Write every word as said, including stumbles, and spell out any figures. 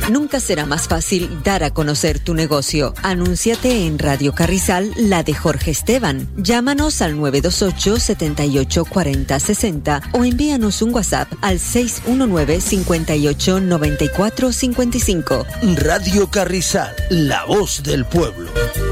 Nunca será más fácil dar a conocer tu negocio. Anúnciate en Radio Carrizal, la de Jorge Esteban. Llámanos al nueve dos ocho, siete ocho cuatro cero seis cero o envíanos un WhatsApp al seis uno nueve, cinco ocho, nueve cuatro cinco cinco. Radio Carrizal, la voz del pueblo.